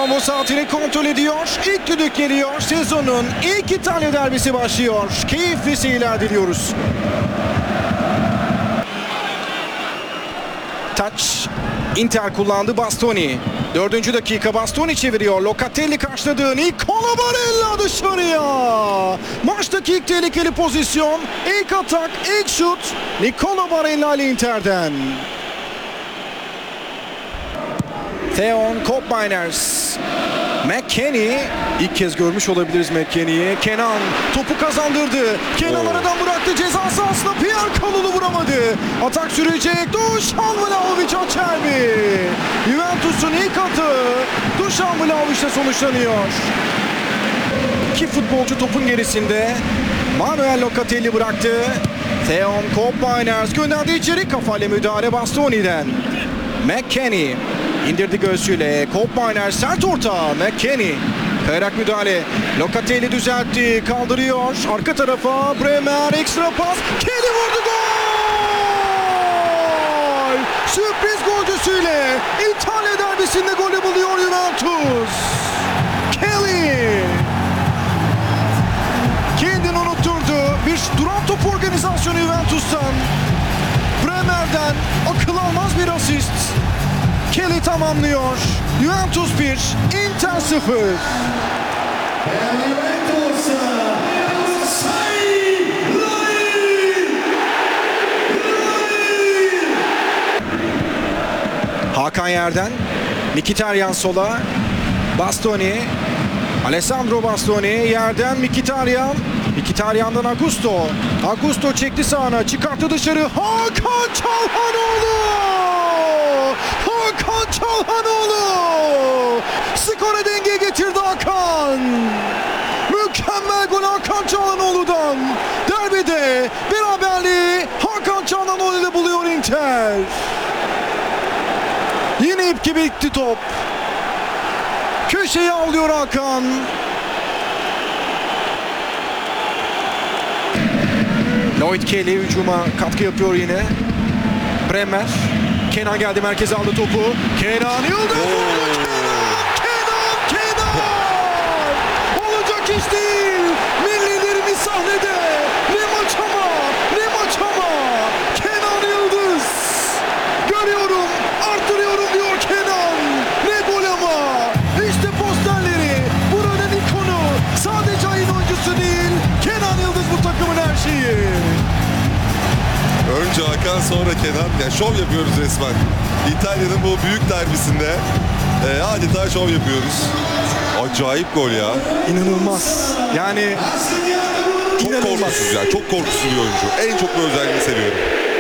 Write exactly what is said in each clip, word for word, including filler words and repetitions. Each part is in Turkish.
Piombo saatini kontrol ediyor. İlk düdük geliyor. Sezonun ilk İtalya derbisi başlıyor. Keyifli seyirler diliyoruz. Touch. Inter kullandı, Bastoni. Dördüncü dakika, Bastoni çeviriyor. Locatelli karşıladı. Nicola Barella dışarıya. Maçtaki ilk tehlikeli pozisyon. İlk atak, ilk şut. Nicola Barella ile Inter'den. Theon Koopmeiners. McKennie. İlk kez görmüş olabiliriz McKennie'yi. Kenan topu kazandırdı. Kenan aradan bıraktı. Ceza sahasına Pierre Kalulu vuramadı. Atak sürecek. Dušan Vlahović Acerbi. Juventus'un ilk atı Dušan Vlahović'le sonuçlanıyor. İki futbolcu topun gerisinde. Manuel Locatelli bıraktı. Theon Koopmeiners gönderdi içeri. Kafayla müdahale Bastoni'den. McKennie indirdi göğsüyle. Koopmeiners sert orta. McKennie kayarak müdahale. Locatelli düzeltti. Kaldırıyor. Arka tarafa Bremer ekstra pas. Kelly vurdu, gol! Sürpriz golcüsüyle İtalya derbisinde golü buluyor Juventus. Kelly kendini unutturdu. Bir duran top organizasyonu Juventus'tan. Bremer'den akıl almaz bir asist. Kelly tamamlıyor. Juventus bir, Inter sıfır. Hakan yerden. Mkhitaryan sola. Bastoni. Alessandro Bastoni yerden Mkhitaryan. Mkhitaryan'dan Augusto. Augusto çekti sağına. Çıkarttı dışarı. Hakan Çalhanoğlu. Hakan Çalhanoğlu. Skora denge getirdi Hakan. Mükemmel gol Hakan Çalhanoğlu'dan. Derbide beraberliği Hakan Çalhanoğlu ile buluyor Inter. Yine ip gibi gitti top. Köşeyi avlıyor Hakan. Lloyd Kelly hücuma katkı yapıyor yine. Bremer. Kenan geldi, merkeze aldı topu. Kenan Yıldız. Kenan, Kenan, Kenan. Olacak iş değil. Millilerimiz sahnede. Ne maç ama, ne maç ama. Kenan Yıldız. Görüyorum, arttırıyorum diyor Kenan. Ne gol ama. İşte posterleri. Buranın ikonu. Sadece ayın oyuncusu değil. Kenan Yıldız bu takımın her şeyi. Önce Hakan, sonra Kenan. Yani şov yapıyoruz resmen. İtalya'nın bu büyük derbisinde e, adeta şov yapıyoruz. Acayip gol ya. İnanılmaz. Yani çok inanılmaz. korkusuz ya. Çok korkusuz bir oyuncu. En çok bu özelliğini seviyorum.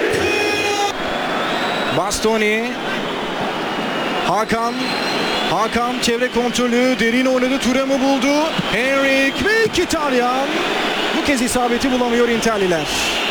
Bastoni. Hakan. Hakan çevre kontrolü. Derin oynadı. Thuram'ı buldu. Henrik ve Mkhitaryan. Bu kez isabeti bulamıyor Interliler.